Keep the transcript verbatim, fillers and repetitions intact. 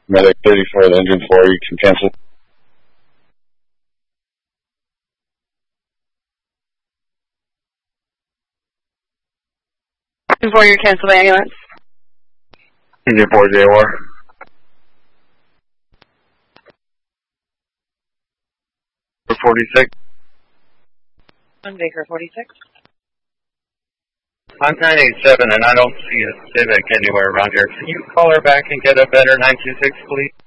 Medic thirty-four, the engine four, you can cancel. Before you cancel the ambulance. Engine four, J O R. forty-six. One Baker forty-six. I'm nine eight seven and I don't see a Civic anywhere around here. Can you call her back and get a better nine two six, please?